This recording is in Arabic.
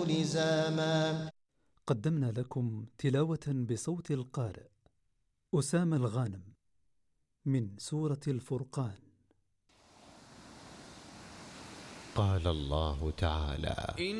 لزاما. قدمنا لكم تلاوة بصوت القارئ أسامة الغانم من سورة الفرقان. قال الله تعالى: